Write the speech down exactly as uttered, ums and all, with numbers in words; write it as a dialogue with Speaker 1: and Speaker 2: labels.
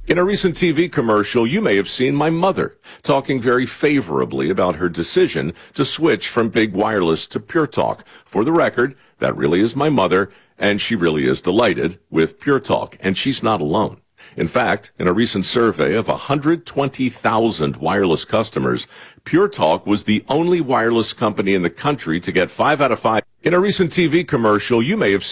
Speaker 1: In a recent T V commercial, you may have seen my mother talking very favorably about her decision to switch from big wireless to Pure Talk. For the record, that really is my mother, and she really is delighted with Pure Talk, and she's not alone. In fact, in a recent survey of one hundred twenty thousand wireless customers, Pure Talk was the only wireless company in the country to get five out of five. In a recent T V commercial, you may have